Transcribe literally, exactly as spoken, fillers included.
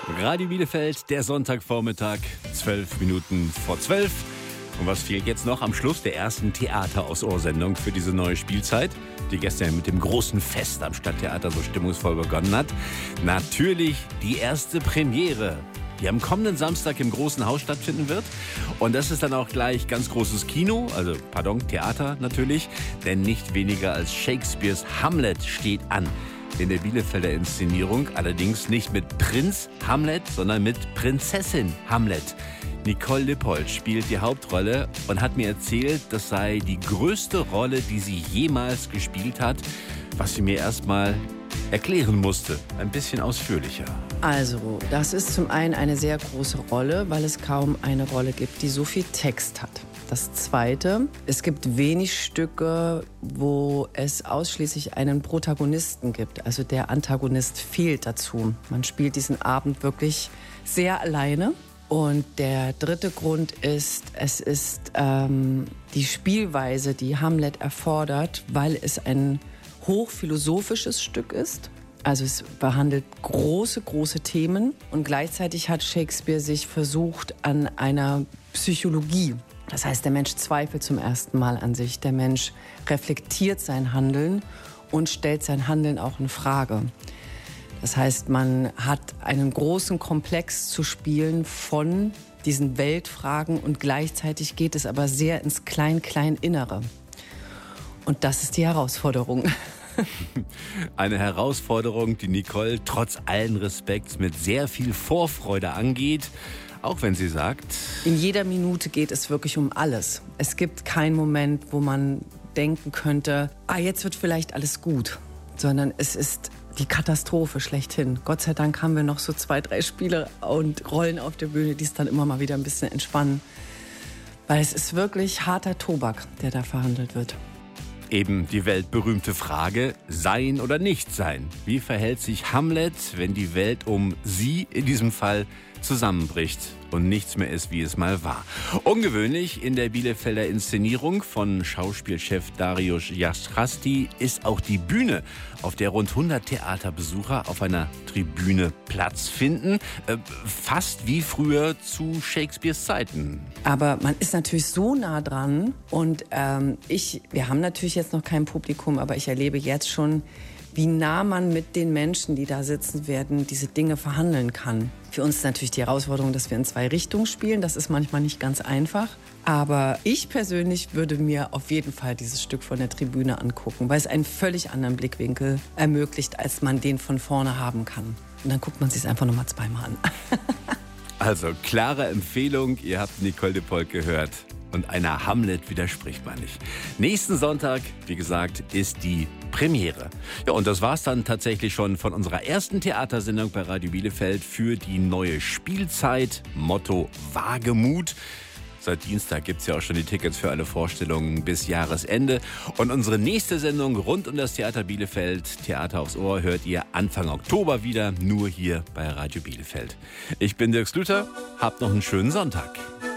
Radio Bielefeld, der Sonntagvormittag, zwölf Minuten vor zwölf. Und was fehlt jetzt noch am Schluss der ersten Theater aus Ohr-Sendung für diese neue Spielzeit, die gestern mit dem großen Fest am Stadttheater so stimmungsvoll begonnen hat? Natürlich die erste Premiere, die am kommenden Samstag im Großen Haus stattfinden wird. Und das ist dann auch gleich ganz großes Kino, also pardon, Theater natürlich, denn nicht weniger als Shakespeares Hamlet steht an. In der Bielefelder Inszenierung, allerdings nicht mit Prinz Hamlet, sondern mit Prinzessin Hamlet. Nicole Lippold spielt die Hauptrolle und hat mir erzählt, das sei die größte Rolle, die sie jemals gespielt hat, was sie mir erstmal erklären musste, ein bisschen ausführlicher. Also, das ist zum einen eine sehr große Rolle, weil es kaum eine Rolle gibt, die so viel Text hat. Das Zweite, es gibt wenig Stücke, wo es ausschließlich einen Protagonisten gibt. Also der Antagonist fehlt dazu. Man spielt diesen Abend wirklich sehr alleine. Und der dritte Grund ist, es ist ähm, die Spielweise, die Hamlet erfordert, weil es ein hochphilosophisches Stück ist. Also es behandelt große, große Themen. Und gleichzeitig hat Shakespeare sich versucht an einer Psychologie. Das heißt, der Mensch zweifelt zum ersten Mal an sich. Der Mensch reflektiert sein Handeln und stellt sein Handeln auch in Frage. Das heißt, man hat einen großen Komplex zu spielen von diesen Weltfragen und gleichzeitig geht es aber sehr ins Klein-Klein-Innere. Und das ist die Herausforderung. Eine Herausforderung, die Nicole trotz allen Respekts mit sehr viel Vorfreude angeht. Auch wenn sie sagt, in jeder Minute geht es wirklich um alles. Es gibt keinen Moment, wo man denken könnte, ah, jetzt wird vielleicht alles gut. Sondern es ist die Katastrophe schlechthin. Gott sei Dank haben wir noch so zwei, drei Spiele und Rollen auf der Bühne, die es dann immer mal wieder ein bisschen entspannen. Weil es ist wirklich harter Tobak, der da verhandelt wird. Eben die weltberühmte Frage, sein oder nicht sein. Wie verhält sich Hamlet, wenn die Welt um sie, in diesem Fall, zusammenbricht und nichts mehr ist, wie es mal war? Ungewöhnlich in der Bielefelder Inszenierung von Schauspielchef Dariusz Jastrasti ist auch die Bühne, auf der rund hundert Theaterbesucher auf einer Tribüne Platz finden. Äh, fast wie früher zu Shakespeares Zeiten. Aber man ist natürlich so nah dran und ähm, ich, wir haben natürlich jetzt noch kein Publikum, aber ich erlebe jetzt schon, wie nah man mit den Menschen, die da sitzen werden, diese Dinge verhandeln kann. Für uns ist natürlich die Herausforderung, dass wir in zwei Richtungen spielen. Das ist manchmal nicht ganz einfach. Aber ich persönlich würde mir auf jeden Fall dieses Stück von der Tribüne angucken, weil es einen völlig anderen Blickwinkel ermöglicht, als man den von vorne haben kann. Und dann guckt man sich es einfach noch mal zweimal an. Also, klare Empfehlung. Ihr habt Nicole Lippold gehört. Und einer Hamlet widerspricht man nicht. Nächsten Sonntag, wie gesagt, ist die Premiere. Ja, und das war's dann tatsächlich schon von unserer ersten Theatersendung bei Radio Bielefeld für die neue Spielzeit. Motto Wagemut. Seit Dienstag gibt's ja auch schon die Tickets für alle Vorstellungen bis Jahresende. Und unsere nächste Sendung rund um das Theater Bielefeld, Theater aufs Ohr, hört ihr Anfang Oktober wieder, nur hier bei Radio Bielefeld. Ich bin Dirk Slüter, habt noch einen schönen Sonntag.